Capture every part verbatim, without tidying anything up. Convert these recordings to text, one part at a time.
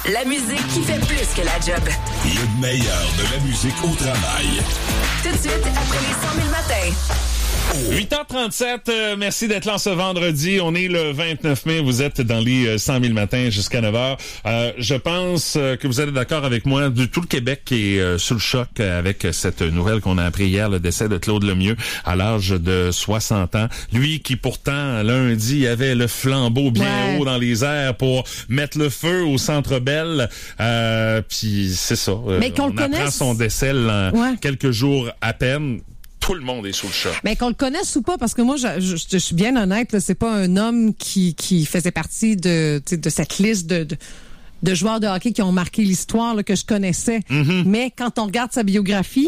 La musique qui fait plus que la job. Le meilleur de la musique au travail. Tout de suite, après les cent mille matins. huit heures trente-sept, euh, merci d'être là ce vendredi. On est le vingt-neuf mai, vous êtes dans les euh, cent mille matins jusqu'à neuf heures. Euh, je pense euh, que vous êtes d'accord avec moi, de tout le Québec qui est euh, sous le choc euh, avec cette nouvelle qu'on a appris hier, le décès de Claude Lemieux à l'âge de soixante ans. Lui qui pourtant, lundi, avait le flambeau bien ouais. haut dans les airs pour mettre le feu au Centre Bell. Euh, Puis c'est ça, euh, Mais qu'on on le connaisse. apprend son décès là, Ouais. quelques jours à peine. Tout le monde est sous le choc. Mais qu'on le connaisse ou pas, parce que moi, je, je, je suis bien honnête, là, c'est pas un homme qui, qui faisait partie de, de cette liste de, de, de joueurs de hockey qui ont marqué l'histoire là, que je connaissais. Mm-hmm. Mais quand on regarde sa biographie,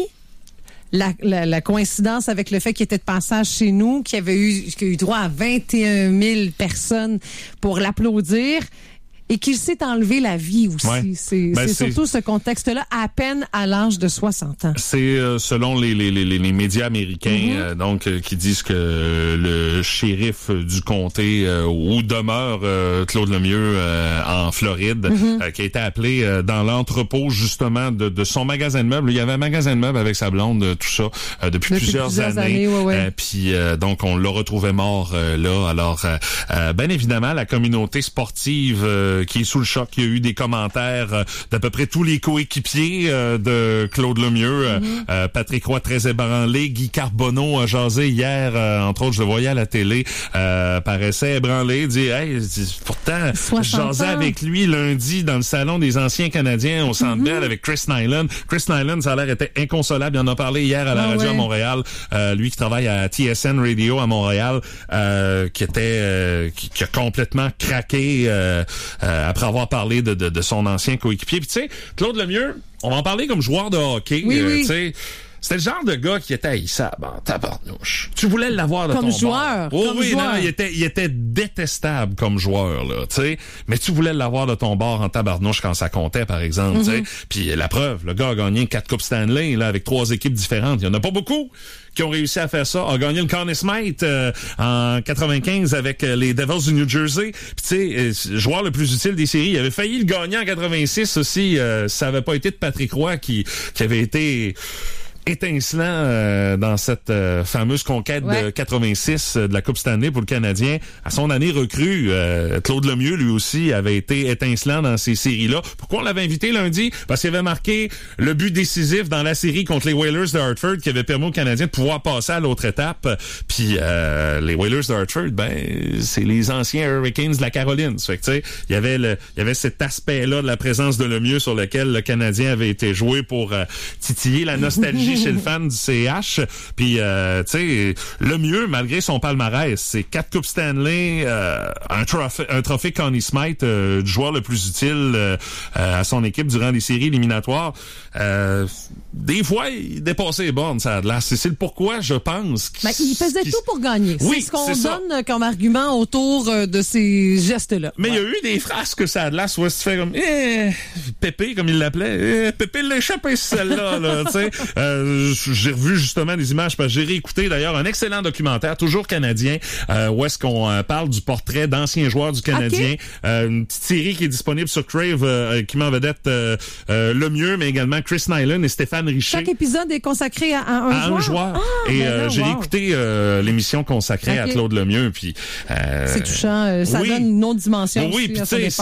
la, la, la coïncidence avec le fait qu'il était de passage chez nous, qu'il avait eu, qu'il a eu droit à vingt et un mille personnes pour l'applaudir, et qu'il s'est enlevé la vie aussi. Ouais. C'est, Ben, c'est c'est surtout ce contexte-là, à peine à l'âge de soixante ans. C'est euh, selon les, les, les, les médias américains, Mm-hmm. euh, donc euh, qui disent que le shérif du comté euh, où demeure euh, Claude Lemieux euh, en Floride, Mm-hmm. euh, qui a été appelé euh, dans l'entrepôt justement de, de son magasin de meubles. Il y avait un magasin de meubles avec sa blonde, euh, tout ça, euh, depuis, Depuis plusieurs, plusieurs années. années, ouais, ouais. Euh, puis euh, donc on l'a retrouvé mort euh, là. Alors, euh, euh, bien évidemment, la communauté sportive euh, qui est sous le choc. Il y a eu des commentaires euh, d'à peu près tous les coéquipiers euh, de Claude Lemieux. Mm-hmm. euh, Patrick Roy très ébranlé. Guy Carbonneau a jasé hier, euh, entre autres, je le voyais à la télé, euh, paraissait ébranlé, dit « Hey, pourtant, je jasais avec lui lundi dans le salon des anciens Canadiens au Centre Bell mm-hmm. avec Chris Nyland. Chris Nyland, ça a l'air, était inconsolable. Il en a parlé hier à la ah, radio ouais. à Montréal. Euh, lui qui travaille à T S N Radio à Montréal, euh, qui était euh, qui, qui a complètement craqué euh, euh, après avoir parlé De, de, de son ancien coéquipier. Puis tu sais, Claude Lemieux, on va en parler comme joueur de hockey. Oui, euh, oui. Tu sais, c'était le genre de gars qui était haïssable en tabarnouche. Tu voulais l'avoir de comme ton joueur, bord. Oh comme oui, joueur. non, il était, il était détestable comme joueur, là, tu sais. Mais tu voulais l'avoir de ton bord en tabarnouche quand ça comptait, par exemple, mm-hmm. tu sais. Puis la preuve, le gars a gagné quatre Coupes Stanley, là, avec trois équipes différentes. Il y en a pas beaucoup qui ont réussi à faire ça, a gagné le Conn Smythe euh, en quatre-vingt-quinze avec euh, les Devils du New Jersey. Puis tu sais, euh, joueur le plus utile des séries, il avait failli le gagner en quatre-vingt-six aussi. Euh, ça avait pas été de Patrick Roy qui, qui avait été étincelant euh, dans cette euh, fameuse conquête ouais. de quatre-vingt-six euh, de la Coupe Stanley pour le Canadien. À son année recrue, euh, Claude Lemieux, lui aussi, avait été étincelant dans ces séries-là. Pourquoi on l'avait invité lundi? Parce qu'il avait marqué le but décisif dans la série contre les Whalers de Hartford qui avait permis aux Canadiens de pouvoir passer à l'autre étape. Puis euh, les Whalers de Hartford, ben c'est les anciens Hurricanes de la Caroline. Ça fait que tu sais, il y avait le, il y avait cet aspect-là de la présence de Lemieux sur lequel le Canadien avait été joué pour euh, titiller la nostalgie chez le fan du C H. Puis, euh, tu sais, Lemieux, malgré son palmarès, c'est quatre Coupes Stanley, euh, un trophée, un trophée Conn Smythe, euh, du joueur le plus utile euh, à son équipe durant les séries éliminatoires. Euh, des fois, il dépassait les bornes, ça a de l'air. C'est, c'est le pourquoi, je pense. Ben, il faisait tout pour gagner. Oui, c'est ce qu'on c'est donne ça. comme argument autour de ces gestes-là. Mais il ouais. y a eu des phrases que ça a de l'air, soit tu fais comme eh, Pépé, comme il l'appelait, eh, Pépé l'échappé celle-là, là, tu sais. Euh, j'ai revu justement des images, parce que j'ai réécouté d'ailleurs un excellent documentaire, toujours canadien, euh, où est-ce qu'on euh, parle du portrait d'anciens joueurs du Canadien. Okay. Euh, une petite série qui est disponible sur Crave, euh, qui met en vedette euh, euh, Lemieux, mais également Chris Nyland et Stéphane Richer. Chaque épisode est consacré à, à un à joueur. un joueur. Ah, et ben euh, là, j'ai wow. écouté euh, l'émission consacrée okay. à Claude Lemieux. Puis, euh, c'est touchant. Ça oui. donne une autre dimension. Oui, aussi puis à tu sais,